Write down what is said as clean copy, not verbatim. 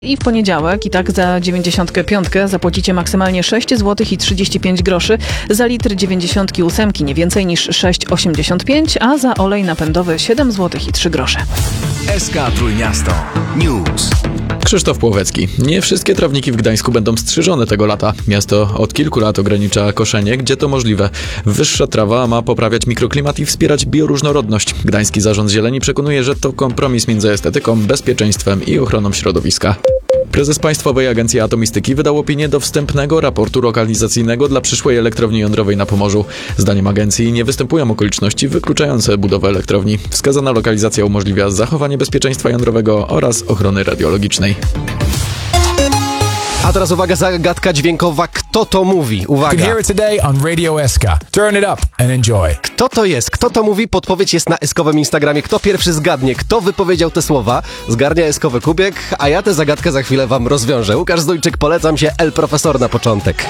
I w poniedziałek, i tak za 95 zapłacicie maksymalnie 6 zł i 35 groszy, za litr 98 nie więcej niż 6,85, a za olej napędowy 7 zł i 3 grosze. SK Trójmiasto. News. Krzysztof Płowecki. Nie wszystkie trawniki w Gdańsku będą strzyżone tego lata. Miasto od kilku lat ogranicza koszenie, gdzie to możliwe. Wyższa trawa ma poprawiać mikroklimat i wspierać bioróżnorodność. Gdański Zarząd Zieleni przekonuje, że to kompromis między estetyką, bezpieczeństwem i ochroną środowiska. Prezes Państwowej Agencji Atomistyki wydał opinię do wstępnego raportu lokalizacyjnego dla przyszłej elektrowni jądrowej na Pomorzu. Zdaniem agencji nie występują okoliczności wykluczające budowę elektrowni. Wskazana lokalizacja umożliwia zachowanie bezpieczeństwa jądrowego oraz ochrony radiologicznej. A teraz uwaga, zagadka dźwiękowa. Kto to mówi? You can Uwaga. hear it today on Radio SK. Turn it up and enjoy. Kto to jest? Kto to mówi? Podpowiedź jest na eskowym Instagramie. Kto pierwszy zgadnie, kto wypowiedział te słowa, zgarnia eskowy kubiek, a ja tę zagadkę za chwilę wam rozwiążę. Łukasz Zdójczyk, polecam się, El Profesor na początek.